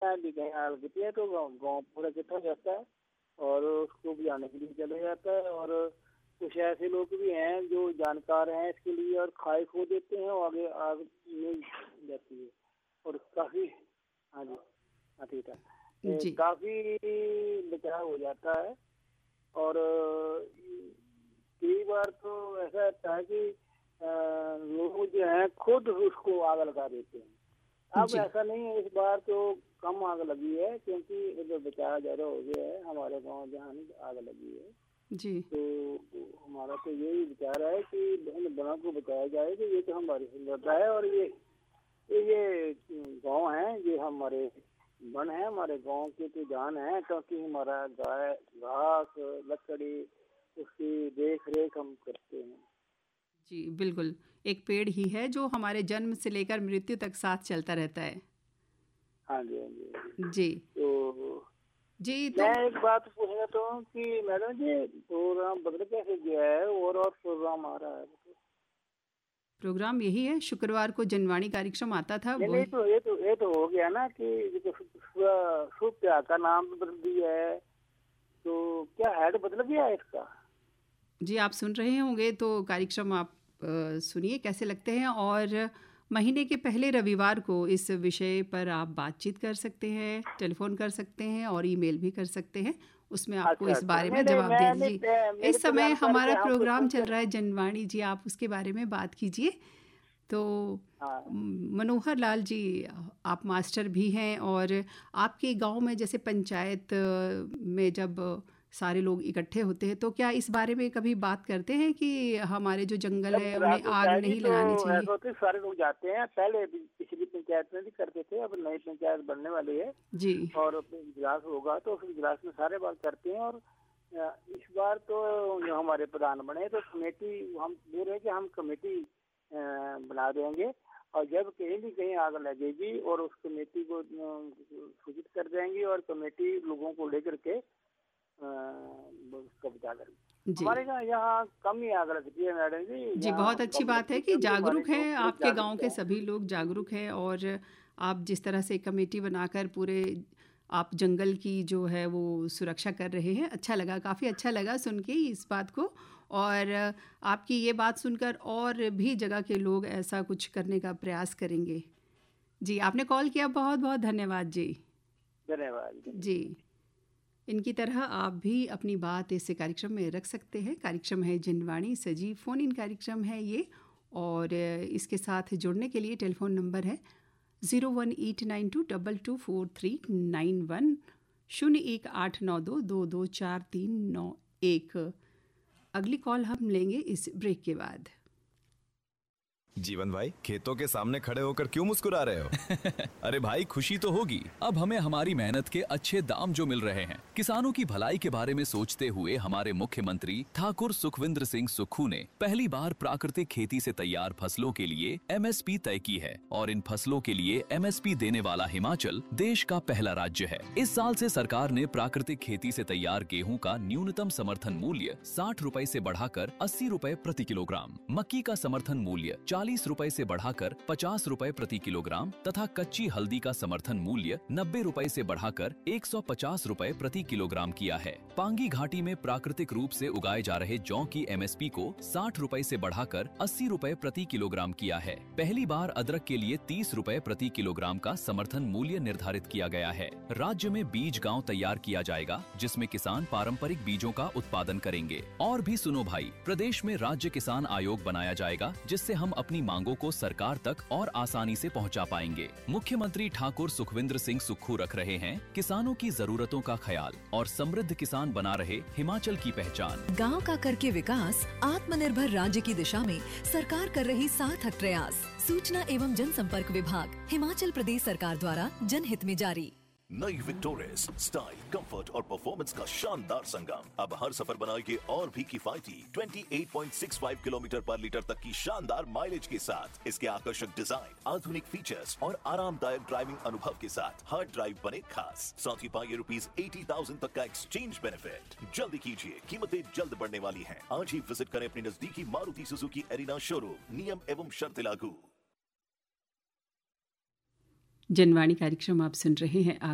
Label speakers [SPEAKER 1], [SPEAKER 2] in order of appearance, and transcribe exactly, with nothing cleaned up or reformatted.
[SPEAKER 1] है कि कहीं आग लगती है तो गाँव गाँव पूरा इकट्ठा हो जाता है और उसको बुझाने के लिए चले जाता है। और कुछ ऐसे लोग भी हैं जो जानकार हैं इसके लिए और खाई खो देते हैं और आगे आग नहीं जाती है। और काफ़ी, हाँ जी, हाँ ठीक है,
[SPEAKER 2] जी
[SPEAKER 1] काफ़ी बचाव हो जाता है। और कई बार तो ऐसा होता है कि अ, लोग जो हैं खुद उसको आग लगा देते हैं। अब
[SPEAKER 2] जी
[SPEAKER 1] ऐसा नहीं है, इस बार तो कम आग लगी है क्योंकि इधर बचाव ज़्यादा हो गया है हमारे गांव जहाँ नहीं आग लगी है।
[SPEAKER 2] जी
[SPEAKER 1] तो हमारा तो यही विचार है कि इन बनों को बचाया जाए कि ये तो हमारी सुंदरता है। और ये ये ये गांव है, ये हमारे वन है, हमारे गांव की तो जान है क्योंकि हमारा गाय घास लकड़ी उसकी देख रेख हम करते हैं।
[SPEAKER 2] जी बिल्कुल, एक पेड़ ही है जो हमारे जन्म से लेकर मृत्यु तक साथ चलता रहता है।
[SPEAKER 1] हाँ जी, हाँ जी, हाँ जी।
[SPEAKER 2] जी
[SPEAKER 1] तो
[SPEAKER 2] जी तो
[SPEAKER 1] मैं एक बात पूछना चाहता हूँ कि मैडम जी प्रोग्राम बदल कैसे गया है और और प्रोग्राम आ रहा है?
[SPEAKER 2] प्रोग्राम यही है, शुक्रवार को जनवाणी कार्यक्रम आता था
[SPEAKER 1] नहीं नहीं,
[SPEAKER 2] वही।
[SPEAKER 1] तो ये तो ये तो हो गया ना कि ये तो सुप्रिया का नाम बदल दिया है, तो क्या हेड बदल गया है इसका?
[SPEAKER 2] जी आप सुन रहे होंगे तो कार्यक्रम आप अ, सुनिए कैसे लगते हैं। और महीने के पहले रविवार को इस विषय पर आप बातचीत कर सकते हैं, टेलीफोन कर सकते हैं और ईमेल भी कर सकते हैं। उसमें आपको
[SPEAKER 1] अच्छा
[SPEAKER 2] इस
[SPEAKER 1] अच्छा,
[SPEAKER 2] बारे
[SPEAKER 1] नहीं
[SPEAKER 2] में
[SPEAKER 1] नहीं,
[SPEAKER 2] जवाब दे
[SPEAKER 1] मैं
[SPEAKER 2] दीजिए।
[SPEAKER 1] नहीं, मेरे
[SPEAKER 2] इस
[SPEAKER 1] को
[SPEAKER 2] समय
[SPEAKER 1] जानकारी
[SPEAKER 2] हमारा
[SPEAKER 1] है, हम तो
[SPEAKER 2] प्रोग्राम
[SPEAKER 1] सुनते
[SPEAKER 2] चल रहा है
[SPEAKER 1] हैं।
[SPEAKER 2] जनवाणी जी, आप उसके बारे में बात कीजिए। तो
[SPEAKER 1] हाँ
[SPEAKER 2] म, मनोहर लाल जी, आप मास्टर भी हैं और आपके गांव में जैसे पंचायत अ, में जब सारे लोग इकट्ठे होते हैं तो क्या इस बारे में कभी बात करते हैं कि हमारे जो जंगल
[SPEAKER 1] जब
[SPEAKER 2] है उन्हें
[SPEAKER 1] रात होता
[SPEAKER 2] आग
[SPEAKER 1] है जी
[SPEAKER 2] नहीं
[SPEAKER 1] तो
[SPEAKER 2] लगानी चाहिए?
[SPEAKER 1] ऐसा होता है सारे लोग जाते हैं। पहले भी पिछली पंचायत में भी करते थे, अब नई पंचायत बनने वाली है
[SPEAKER 2] जी
[SPEAKER 1] और इजलास होगा तो उस इजलास में सारे बात करते हैं। और अ, इस बार तो जो हमारे प्रधान बने तो कमेटी हम बोल रहे हैं कि हम कमेटी अ, बना देंगे और जब कहीं भी कहीं आग लगेगी और उस कमेटी को अ, सूचित कर देंगे और कमेटी लोगों को लेकर के अ, उसका बचा करेंगे।
[SPEAKER 2] जी
[SPEAKER 1] हमारे यहाँ यहाँ कम ही आग लगती है मैडम जी,
[SPEAKER 2] जी
[SPEAKER 1] यहाँ
[SPEAKER 2] बहुत अच्छी
[SPEAKER 1] कम
[SPEAKER 2] बात
[SPEAKER 1] लगती
[SPEAKER 2] है
[SPEAKER 1] है
[SPEAKER 2] कि
[SPEAKER 1] क्योंकि हमारे
[SPEAKER 2] जागरूक
[SPEAKER 1] लोग
[SPEAKER 2] है,
[SPEAKER 1] थोड़े
[SPEAKER 2] आपके गांव
[SPEAKER 1] जागरूक
[SPEAKER 2] के
[SPEAKER 1] हैं।
[SPEAKER 2] सभी लोग जागरूक हैं। और आप जिस तरह से कमेटी बनाकर पूरे आप जंगल की जो है वो सुरक्षा कर रहे हैं, अच्छा लगा, काफ़ी अच्छा लगा सुन के इस बात को। और आपकी ये बात सुनकर और भी जगह के लोग ऐसा कुछ करने का प्रयास करेंगे। जी आपने कॉल किया, बहुत बहुत धन्यवाद जी।
[SPEAKER 1] धन्यवाद
[SPEAKER 2] जी
[SPEAKER 1] धन्यवाद।
[SPEAKER 2] इनकी तरह आप भी अपनी बात इस कार्यक्रम में रख सकते हैं। कार्यक्रम है जनवाणी, सजीव फ़ोन इन कार्यक्रम है ये। और इसके साथ जुड़ने के लिए टेलीफोन नंबर है zero one eight nine to double two four three nine one, शून्य एक आठ नौ दो दो दो चार तीन नौ एक। अगली कॉल हम लेंगे इस ब्रेक के बाद।
[SPEAKER 3] जीवन भाई, खेतों के सामने खड़े होकर क्यों मुस्कुरा रहे हो? अरे भाई, खुशी तो होगी।
[SPEAKER 4] अब हमें हमारी मेहनत के अच्छे दाम जो मिल रहे हैं। किसानों की भलाई के बारे में सोचते हुए हमारे मुख्यमंत्री ठाकुर सुखविंद्र सिंह सुक्खू ने पहली बार प्राकृतिक खेती से तैयार फसलों के लिए एमएसपी तय की है और इन फसलों के लिए एमएसपी देने वाला हिमाचल देश का पहला राज्य है। इस साल से सरकार ने प्राकृतिक खेती से तैयार गेहूं का न्यूनतम समर्थन मूल्य साठ रुपए से बढ़ाकर अस्सी रुपए प्रति किलोग्राम, मक्की का समर्थन मूल्य चालीस रुपए से बढ़ाकर पचास रुपए प्रति किलोग्राम तथा कच्ची हल्दी का समर्थन मूल्य नब्बे रुपए से बढ़ाकर एक सौ पचास रुपए प्रति किलोग्राम किया है। पांगी घाटी में प्राकृतिक रूप से उगाए जा रहे जौ की एमएसपी को साठ रुपए से बढ़ाकर अस्सी रुपए प्रति किलोग्राम किया है। पहली बार अदरक के लिए तीस रुपए प्रति किलोग्राम का समर्थन मूल्य निर्धारित किया गया है। राज्य में बीज गांव तैयार किया जाएगा जिसमें किसान पारंपरिक बीजों का उत्पादन करेंगे। और भी सुनो भाई, प्रदेश में राज्य किसान आयोग बनाया जाएगा जिससे हम अपनी मांगों को सरकार तक और आसानी से पहुंचा पाएंगे। मुख्यमंत्री ठाकुर सुखविंद्र सिंह सुक्खू रख रहे हैं किसानों की जरूरतों का ख्याल और समृद्ध किसान बना रहे हिमाचल की पहचान।
[SPEAKER 5] गांव का करके विकास, आत्मनिर्भर राज्य की दिशा में सरकार कर रही सार्थक प्रयास। सूचना एवं जनसंपर्क विभाग, हिमाचल प्रदेश सरकार द्वारा जनहित में जारी।
[SPEAKER 6] नई विक्टोरिस, स्टाइल, कंफर्ट और परफॉर्मेंस का शानदार संगम। अब हर सफर बनाएंगे और भी किफायती अट्ठाईस पॉइंट छह पाँच किलोमीटर पर लीटर तक की शानदार माइलेज के साथ। इसके आकर्षक डिजाइन, आधुनिक फीचर्स और आरामदायक ड्राइविंग अनुभव के साथ हर ड्राइव बने खास। साथ ही पाइए रुपीज अस्सी हज़ार तक का एक्सचेंज बेनिफिट। जल्दी कीजिए, कीमतें जल्द बढ़ने वाली हैं। आज ही विजिट करें अपनी नजदीकी मारुति सुजुकी एरिना शोरूम। नियम एवं शर्तें लागू।
[SPEAKER 2] जनवाणी कार्यक्रम आप सुन रहे हैं।